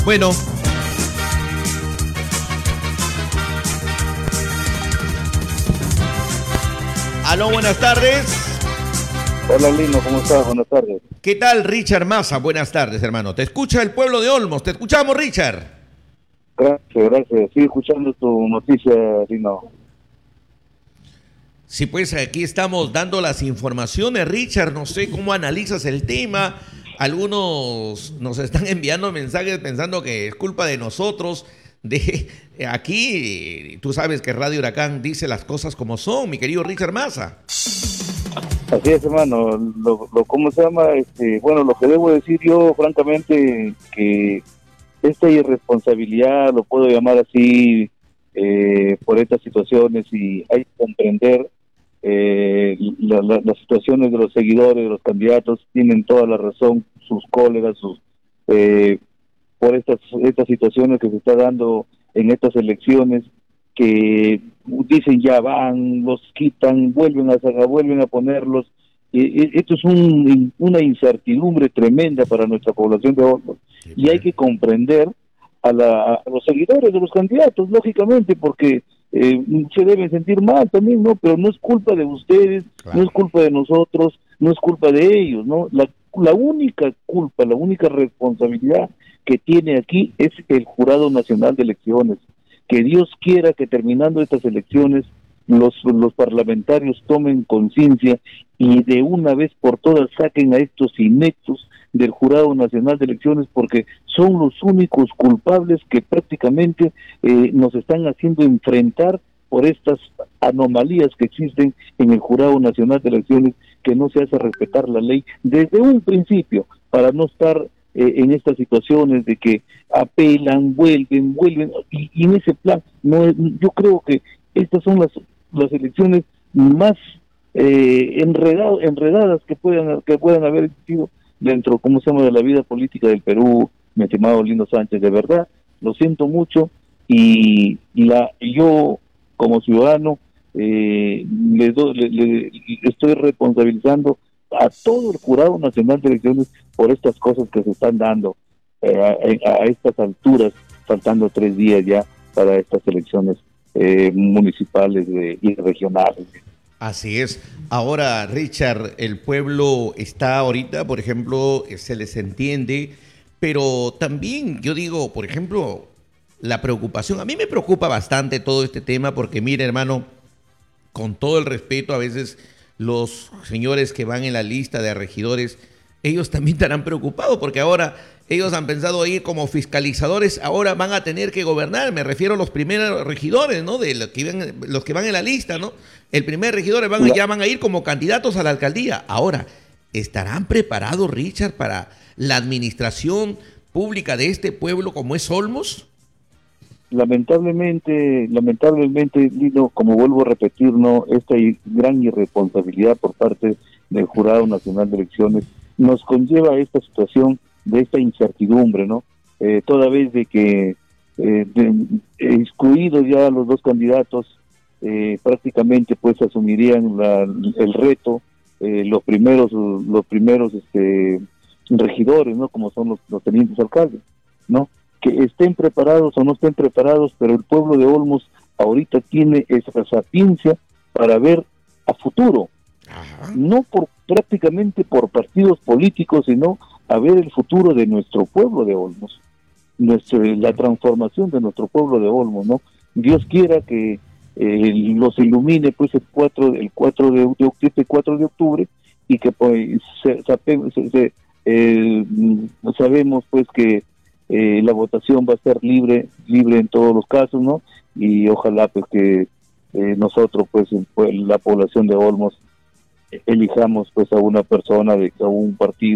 Bueno, aló, buenas tardes. Hola Lino, ¿cómo estás? Buenas tardes. ¿Qué tal, Richard Massa? Buenas tardes, hermano. Te escucha el pueblo de Olmos. Te escuchamos, Richard. Gracias. Sigue escuchando tu noticia, Lino. Sí, pues aquí estamos dando las informaciones, Richard. No sé cómo analizas el tema. Algunos nos están enviando mensajes pensando que es culpa de nosotros. De aquí, tú sabes que Radio Huracán dice las cosas como son, mi querido Richard Massa. Así es, hermano. ¿Cómo se llama? Bueno, lo que debo decir yo, francamente, que esta irresponsabilidad, lo puedo llamar así, por estas situaciones, y hay que comprender las situaciones de los seguidores, de los candidatos, tienen toda la razón, sus colegas, por estas situaciones que se está dando en estas elecciones, que dicen ya van, los quitan, vuelven a ponerlos. Esto es una incertidumbre tremenda para nuestra población de Olmos, y hay que comprender a los seguidores de los candidatos, lógicamente, porque se deben sentir mal también, ¿no? Pero no es culpa de ustedes, claro. No es culpa de nosotros, no es culpa de ellos, ¿no? La única culpa, la única responsabilidad que tiene aquí es el Jurado Nacional de Elecciones. Que Dios quiera que terminando estas elecciones los parlamentarios tomen conciencia y de una vez por todas saquen a estos ineptos del Jurado Nacional de Elecciones, porque son los únicos culpables que prácticamente nos están haciendo enfrentar por estas anomalías que existen en el Jurado Nacional de Elecciones, que no se hace respetar la ley desde un principio, para no estar en estas situaciones de que apelan, vuelven, y en ese plan, yo creo que estas son las elecciones más enredadas que puedan haber existido dentro, ¿cómo se llama?, de la vida política del Perú, mi estimado Lino Sánchez. De verdad, lo siento mucho, y yo como ciudadano le estoy responsabilizando a todo el Jurado Nacional de Elecciones por estas cosas que se están dando a estas alturas, faltando 3 días ya para estas elecciones municipales y regionales. Así es. Ahora, Richard, el pueblo está ahorita, por ejemplo, se les entiende, pero también yo digo, por ejemplo, la preocupación. A mí me preocupa bastante todo este tema porque, mire, hermano, con todo el respeto, a veces los señores que van en la lista de regidores, ellos también estarán preocupados porque ahora ellos han pensado ir como fiscalizadores, ahora van a tener que gobernar. Me refiero a los primeros regidores, ¿no? De los que van en la lista, ¿no? El primer regidor ya van a ir como candidatos a la alcaldía. Ahora, ¿estarán preparados, Richard, para la administración pública de este pueblo como es Olmos? Lamentablemente, Lino, como vuelvo a repetir, ¿no?, esta gran irresponsabilidad por parte del Jurado Nacional de Elecciones nos conlleva a esta situación de esta incertidumbre, ¿no? Toda vez de que excluidos ya los 2 candidatos, prácticamente pues asumirían el reto los primeros regidores, ¿no?, como son los tenientes alcaldes, ¿no? Que estén preparados o no estén preparados, pero el pueblo de Olmos ahorita tiene esa sapiencia para ver a futuro. Ajá. No prácticamente por partidos políticos, sino a ver el futuro de nuestro pueblo de Olmos, la transformación de nuestro pueblo de Olmos, ¿no? Dios quiera que los ilumine pues el 4 de octubre, y que pues sabemos pues que la votación va a ser libre en todos los casos, ¿no? Y ojalá pues que nosotros pues la población de Olmos elijamos pues a una persona a un partido